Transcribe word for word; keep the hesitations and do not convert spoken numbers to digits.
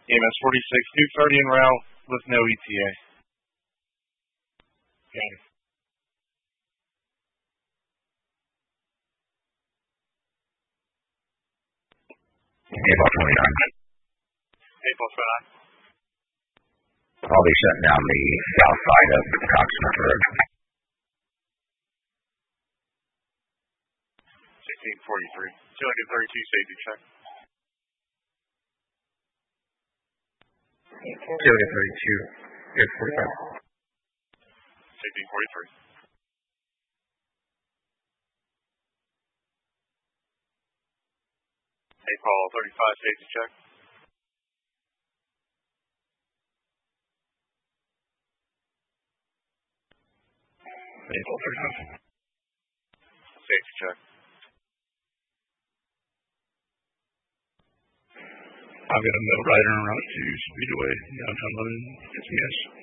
E M S forty-six, two thirty en route with no E T A. Okay. April twenty-nine. April twenty-nine. I'll be shutting down the south side of Cox Smith Road. sixteen forty-three. two thirty-two, safety check. two thirty-two, eight forty-five. sixteen forty-three. April thirty-five, safety check. April thirty-five. Safety check. I've got a middle rider en route to Speedway, downtown London. It's a yes.